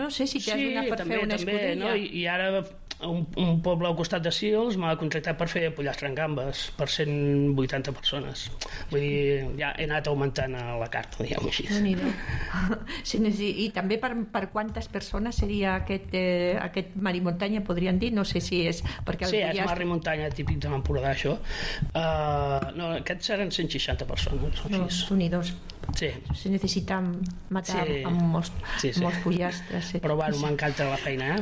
no sé si t'has donat per fer una escudella. No? I ara un poble al costat de Sils m'ha contractat per fer pollastre amb gambes per 180 persones. Vull dir, ja he anat augmentant a la carta, diguem-ho així. I també per quantes persones seria aquest mar i muntanya, podrien dir? No sé si és... Sí, és mar i muntanya típic de l'Empordà, això. No, aquests eren 160 persones. Unidos. Sí. Se necessita matar amb molts pollastres. Però bueno, m'encanta la feina,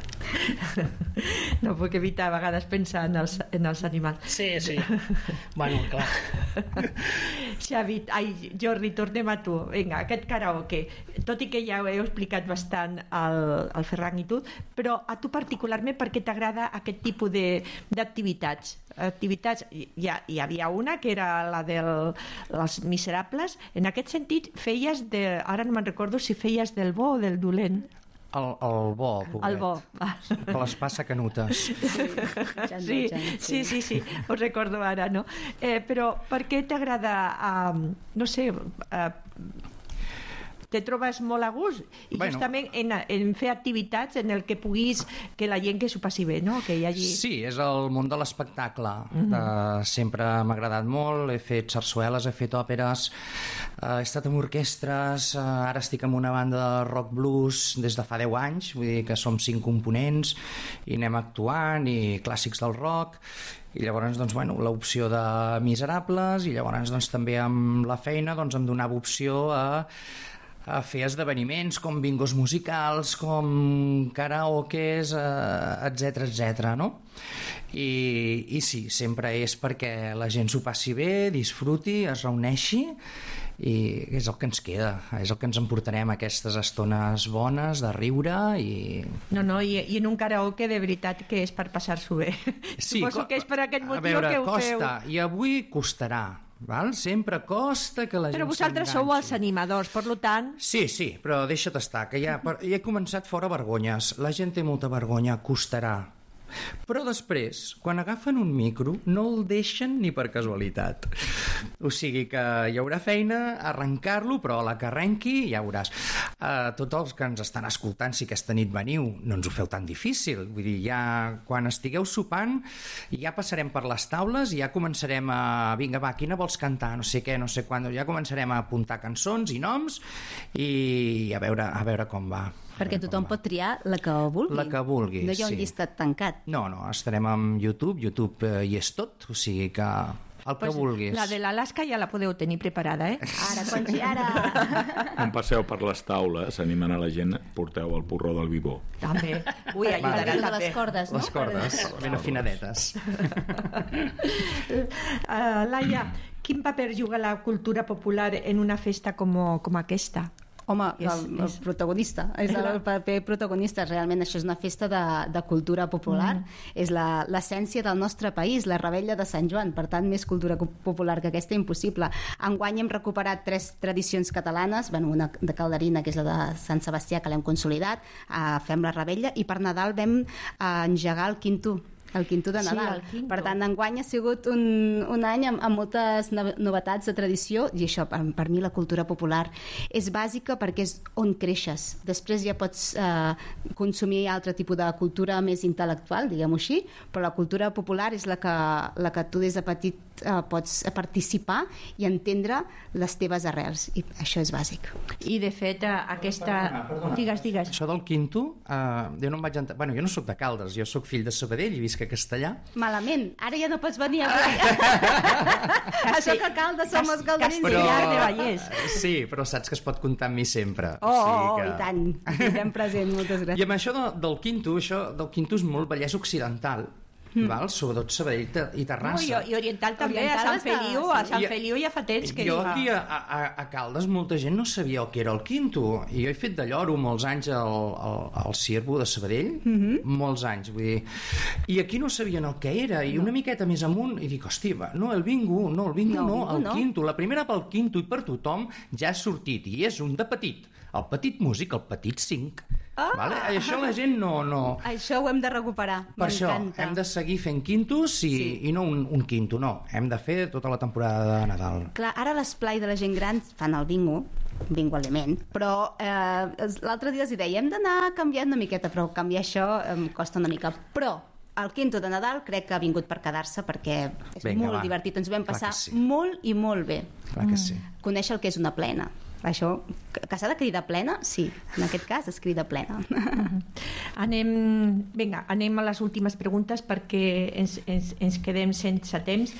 No puc evitar a vegades pensar en els animals. Sí. Bueno, clar. Xavi, Jordi, tornem a tu. Vinga, aquest karaoke, tot i que ja ho heu explicat bastant al Ferran i tu, però a tu particularment per què t'agrada aquest tipus d'activitats? Hi havia una que era la dels Miserables. En aquest sentit feies ara no me'n recordo si feies del bo o del dolent. El bo, pobret. El bo. Que les passa canutes. Sí, ho recordo ara, no? Però per què t'agrada, no sé, te trobes molt a gust justament en fer activitats en el que puguis que la gent que s'ho passi bé, no? Que hi hagi... Sí, és el món de l'espectacle. Sempre m'ha agradat molt, he fet sarsueles, he fet òperes, he estat amb orquestres, ara estic amb una banda de rock blues des de fa 10 anys, vull dir que som 5 components i anem actuant, i clàssics del rock, i llavors l'opció de Miserables, i llavors també amb la feina em donava opció a fer esdeveniments com bingos musicals, com karaokes, etc, no? I sí, sempre és perquè la gent s'ho passi bé, disfruti, es reuneixi, i és el que ens queda, és el que ens emportarem, aquestes estones bones de riure i en un karaoke de veritat que és per passar-s'ho bé. Sí, suposo que és per aquest motiu que ho feu. Costa, i avui costarà. Sempre costa que la gent però vosaltres sou els animadors, per tant... Sí, però deixa't estar, que ja he començat fora vergonyes, la gent té molta vergonya, costarà, però després, quan agafen un micro, no el deixen ni per casualitat, o sigui que hi haurà feina, arrencar-lo, però a la que arrenqui ja veuràs. Tots els que ens estan escoltant, si aquesta nit veniu, no ens ho feu tan difícil, vull dir, ja quan estigueu sopant ja passarem per les taules i ja començarem a, vinga va, quina vols cantar, no sé què, no sé quan, ja començarem a apuntar cançons i noms i a veure com va. Perquè tothom pot triar la que vulgui. La que vulgui, no hi ha un llistat tancat. No, estarem amb YouTube hi és tot, o sigui que el que vulguis. La de l'Alaska ja la podeu tenir preparada, Ara, Conchi, ara! Quan passeu per les taules, animant a la gent, porteu el porró del Vivó. També. Ui, ajudarà també. Les cordes, no? Les cordes, ben afinadetes. Laia, quin paper juga la cultura popular en una festa com aquesta? Home, el protagonista, és el paper protagonista. Realment això és una festa de cultura popular, és l'essència del nostre país, la revetlla de Sant Joan, per tant més cultura popular que aquesta impossible. Enguany hem recuperat 3 tradicions catalanes, una de Calderina, que és la de Sant Sebastià, que l'hem consolidat, fem la revetlla, i per Nadal vam engegar el quinto de Nadal. Per tant, enguany ha sigut un any amb moltes novetats de tradició, i això, per mi la cultura popular és bàsica perquè és on creixes. Després ja pots consumir altre tipus de cultura més intel·lectual, diguem-ho així, però la cultura popular és la que tu des de petit pots participar i entendre les teves arrels, i això és bàsic. I de fet aquesta... Digues. Això del quinto, jo no em vaig entendre... Bueno, jo no soc de Caldes, jo soc fill de Sabadell i visc a Castellà. Malament, ara ja no pots venir a això que Caldes som els calderins de Vallès. Sí, però saps que es pot comptar amb mi sempre. I tant, tindrem present, moltes gràcies. I amb això del quinto és molt Vallès Occidental, sobretot Sabadell i Terrassa, i Oriental també, a Sant Feliu ja fa temps que jo aquí a Caldes molta gent no sabia el que era el quinto, i jo he fet de lloro molts anys al Ciervo de Sabadell, molts anys, vull dir, i aquí no sabien el que era, i una miqueta més amunt i dic, hòstia, el bingo no, el quinto, la primera pel quinto i per tothom ja ha sortit, i és un de petit, el petit músic, el petit 5. Vale? Això la gent no... Això ho hem de recuperar, per això hem de seguir fent quintos i no un quinto, no, hem de fer tota la temporada de Nadal. Clar, ara l'esplai de la gent gran fan el bingo, igualment. Però l'altre dia els deia, hem d'anar canviant una miqueta, però canviar això em costa una mica. Però el quinto de Nadal crec que ha vingut per quedar-se, perquè és molt divertit, ens ho vam passar molt i molt bé. Clar que sí. Conèixer el que és una plena. Això, que s'ha de cridar plena? Sí, en aquest cas es crida plena. Anem a les últimes preguntes perquè ens quedem sense temps.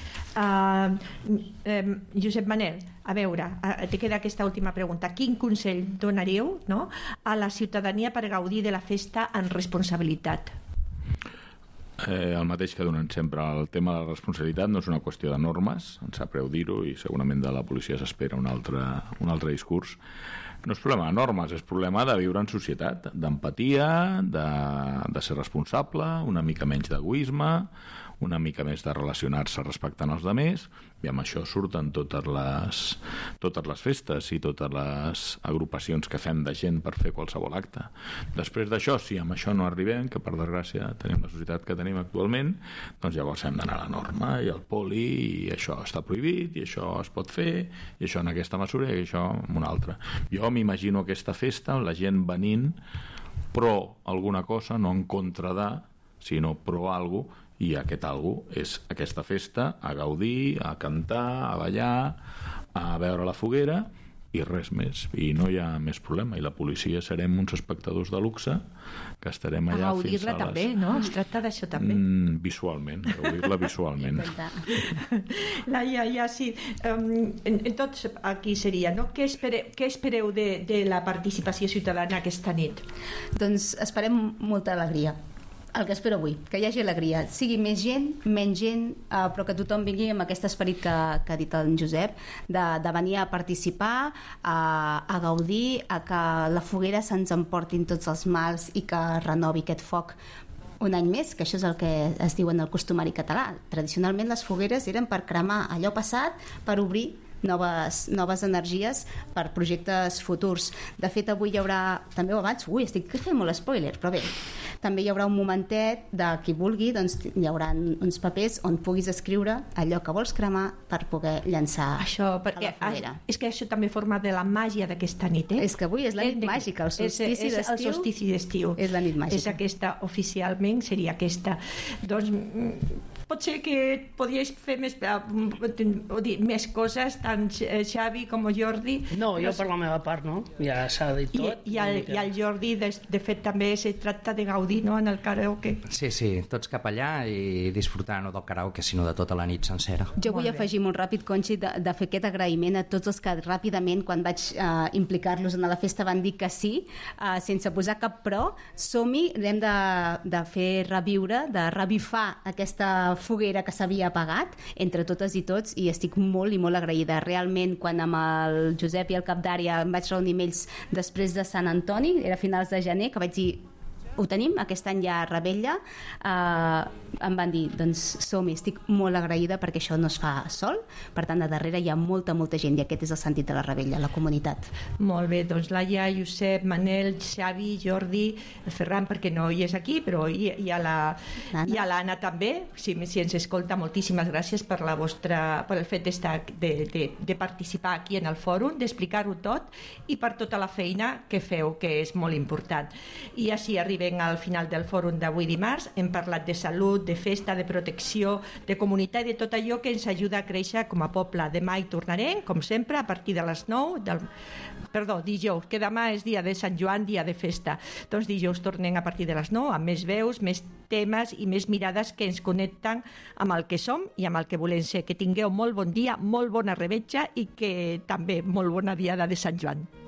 Josep Manel, a veure, te queda aquesta última pregunta. Quin consell donaríeu, no, a la ciutadania per gaudir de la festa en responsabilitat? El mateix que donen sempre. El tema de la responsabilitat no és una qüestió de normes, em sap greu dir-ho, i segurament de la policia s'espera un altre discurs. No és problema de normes, és problema de viure en societat, d'empatia, de ser responsable, una mica menys d'egoisme, una mica més de relacionar-se respectant els altres, i amb això surten totes les festes i totes les agrupacions que fem de gent per fer qualsevol acte. Després d'això, si amb això no arribem, que per desgràcia tenim la societat que tenim actualment, doncs llavors hem d'anar a la norma i al poli, i això està prohibit, i això es pot fer, i això en aquesta mesura, i això en una altra. Jo m'imagino aquesta festa, la gent venint pro alguna cosa, no en contra de, sinó pro algo, i aquest algo és aquesta festa, a gaudir, a cantar, a ballar, a veure la foguera, i res més, i no hi ha més problema, i la policia serem uns espectadors de luxe que estarem allà fins a les... A gaudir-la també, no? Es tracta d'això també. Visualment, gaudir-la visualment. Ja sí. Tots aquí seria, no? Què espereu de la participació ciutadana aquesta nit? Doncs esperem molta alegria. El que espero avui, que hi hagi alegria, sigui més gent, menys gent, però que tothom vingui amb aquest esperit que ha dit el Josep, de venir a participar, a gaudir, a que la foguera se'ns emportin tots els mals i que renovi aquest foc un any més, que això és el que es diu en el costumari català. Tradicionalment les fogueres eren per cremar allò passat, per obrir noves energies per projectes futurs. De fet, avui hi haurà, també abans, estic fent molt spoiler, però bé, també hi haurà un momentet de qui vulgui, doncs hi haurà uns papers on puguis escriure allò que vols cremar per poder llançar això, perquè a la foguera. És que això també forma de la màgia d'aquesta nit, És que avui és la nit màgica, el solstici d'estiu és la nit màgica. És aquesta, oficialment seria aquesta. Doncs potser que podíeu fer més coses, tant Xavi com Jordi. No, jo per la meva part, no? Ja s'ha dit tot. I el Jordi, de fet, també se tracta de gaudir, no?, en el karaoke. Sí, tots cap allà i disfrutar no del karaoke, sinó de tota la nit sencera. Jo vull afegir molt ràpid, Conxi, de fer aquest agraïment a tots els que ràpidament, quan vaig implicar-los en la festa, van dir que sí, sense posar cap però. Som-hi, hem de fer reviure, de revifar aquesta foguera que s'havia apagat entre totes i tots, i estic molt i molt agraïda. Realment, quan amb el Josep i el cap d'àrea em vaig reunir amb ells després de Sant Antoni, era a finals de gener, que vaig dir ho tenim, aquest any ja a Rebella, em van dir, doncs som-hi, estic molt agraïda perquè això no es fa sol, per tant a darrere hi ha molta gent, i aquest és el sentit de la Rebella, la comunitat. Molt bé, doncs Laia, Josep, Manel, Xavi, Jordi, Ferran, perquè no hi és aquí, però hi ha l'Anna també, si ens escolta, moltíssimes gràcies per el fet de participar aquí en el fòrum, d'explicar-ho tot, i per tota la feina que feu, que és molt important. I així arribem al final del fòrum d'avui dimarts. Hem parlat de salut, de festa, de protecció, de comunitat i de tot allò que ens ajuda a créixer com a poble. Demà hi tornarem, com sempre, a partir de les 9 dijous, que demà és dia de Sant Joan, dia de festa. Doncs dijous tornem a partir de les 9 amb més veus, més temes i més mirades que ens connecten amb el que som i amb el que volem ser. Que tingueu molt bon dia, molt bona revetja i que també molt bona diada de Sant Joan.